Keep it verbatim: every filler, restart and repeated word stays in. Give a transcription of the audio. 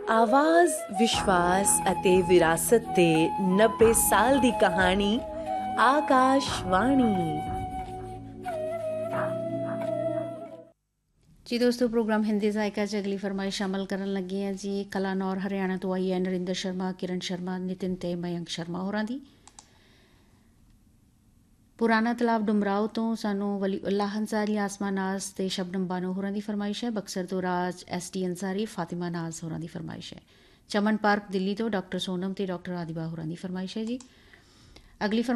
ਆਵਾਜ਼, ਵਿਸ਼ਵਾਸ ਅਤੇ ਵਿਰਾਸਤ ਦੇ ਨੱਬੇ ਸਾਲ ਦੀ ਕਹਾਣੀ ਆਕਾਸ਼ਵਾਣੀ। ਜੀ ਦੋਸਤੋ, ਪ੍ਰੋਗਰਾਮ ਹਿੰਦੀ ਜ਼ਾਇਕਾ 'ਚ ਅਗਲੀ ਫਰਮਾਇਸ਼ ਸ਼ਾਮਲ ਕਰਨ ਲੱਗੇ ਹਾਂ ਜੀ। ਕਲਾਨੌਰ ਹਰਿਆਣਾ ਤੋਂ ਆਈ ਹੈ ਨਰਿੰਦਰ ਸ਼ਰਮਾ, ਕਿਰਨ ਸ਼ਰਮਾ, ਨਿਤਿਨ ਤੇ ਮਯੰਕ ਸ਼ਰਮਾ ਹੋਰਾਂ ਦੀ। ਪੁਰਾਣਾ ਤਲਾਬ ਡੁਮਰਾਓ ਤੋਂ ਸਾਨੂੰ ਵਲੀ ਉੱਲਾ ਅੰਸਾਰੀ, ਆਸਮਾ ਨਾਜ਼ ਤੇ ਸ਼ਬਨਮ ਬਾਨੋ ਹੋਰਾਂ ਦੀ ਫਰਮਾਇਸ਼ ਹੈ। ਬਕਸਰ ਤੋਂ ਰਾਜ ਐਸ ਟੀ ਅੰਸਾਰੀ, ਫਾਤਿਮਾ ਨਾਜ਼ ਹੋਰਾਂ ਦੀ ਫਰਮਾਇਸ਼ ਹੈ। ਚਮਨ ਪਾਰਕ ਦਿੱਲੀ ਤੋਂ ਡਾਕਟਰ ਸੋਨਮ ਤੇ ਡਾਕਟਰ ਆਦਿਬਾ ਹੋਰਾਂ ਦੀ ਫਰਮਾਇਸ਼ ਹੈ ਜੀ। ਅਗਲੀ